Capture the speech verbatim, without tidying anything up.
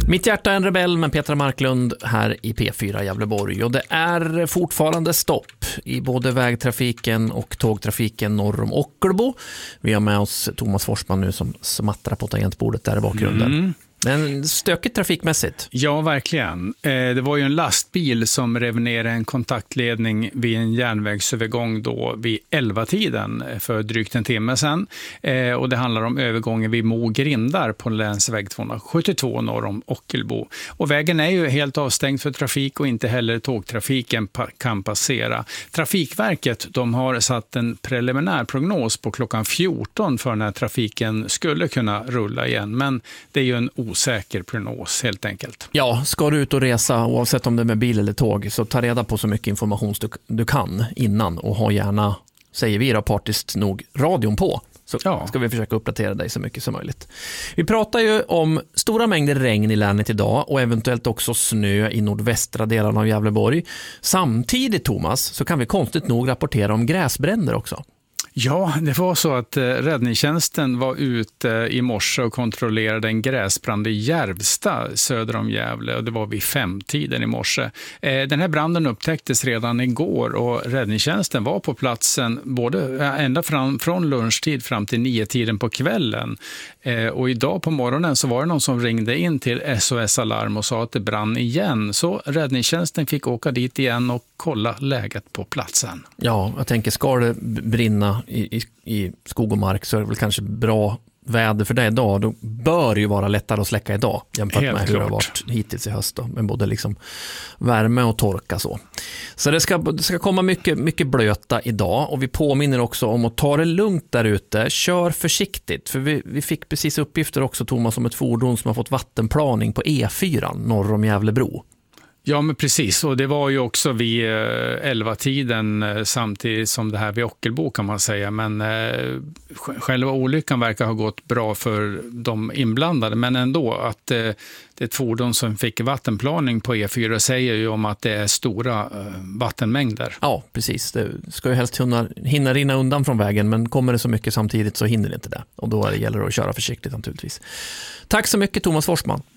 Mitt hjärta är en rebell med Petra Marklund här i P fyra Gävleborg, och det är fortfarande stopp i både vägtrafiken och tågtrafiken norr om Ockelbo. Vi har med oss Thomas Forsman nu som smattrar på tangentbordet där i bakgrunden. Mm. Men stökigt trafikmässigt. Ja, verkligen. Det var ju en lastbil som rev ner en kontaktledning vid en järnvägsövergång då vid elva-tiden för drygt en timme sedan. Och det handlar om övergången vid Mo-Grindar på länsväg tvåhundrasjuttiotvå norr om Ockelbo. Och vägen är ju helt avstängd för trafik och inte heller tågtrafiken kan passera. Trafikverket, de har satt en preliminär prognos på klockan fjorton för när trafiken skulle kunna rulla igen. Men det är ju en osäker prognos helt enkelt. Ja, ska du ut och resa oavsett om det är med bil eller tåg, så ta reda på så mycket information du, du kan innan, och ha gärna, säger vi då, partiskt nog radion på. Så ja. Ska vi försöka uppdatera dig så mycket som möjligt. Vi pratar ju om stora mängder regn i länet idag och eventuellt också snö i nordvästra delarna av Gävleborg. Samtidigt, Thomas, så kan vi konstigt nog rapportera om gräsbränder också. Ja, det var så att räddningstjänsten var ute i morse och kontrollerade en gräsbrand i Järvsta söder om Gävle, och det var vid femtiden i morse. Den här branden upptäcktes redan igår och räddningstjänsten var på platsen både ända fram, från lunchtid fram till nio-tiden på kvällen. Och idag på morgonen så var det någon som ringde in till S O S Alarm och sa att det brann igen. Så räddningstjänsten fick åka dit igen och kolla läget på platsen. Ja, jag tänker, ska det brinna i, i, i skog och mark så är det väl kanske bra väder för det idag. Då bör det ju vara lättare att släcka idag jämfört Helt med hur klart. Det har varit hittills i höst då, med både liksom värme och torka så. Så det ska, det ska komma mycket, mycket blöta idag, och vi påminner också om att ta det lugnt där ute. Kör försiktigt, för vi, vi fick precis uppgifter också, Thomas, om ett fordon som har fått vattenplaning på E fyra norr om Gävlebro. Ja, men precis. Och det var ju också vid elva-tiden samtidigt som det här vid Ockelbo kan man säga. Men eh, själva olyckan verkar ha gått bra för de inblandade. Men ändå att eh, det är ett fordon som fick vattenplaning på E fyra säger ju om att det är stora eh, vattenmängder. Ja, precis. Det ska ju helst hinna, hinna rinna undan från vägen, men kommer det så mycket samtidigt så hinner det inte det. Och då gäller det att köra försiktigt naturligtvis. Tack så mycket, Thomas Forsman.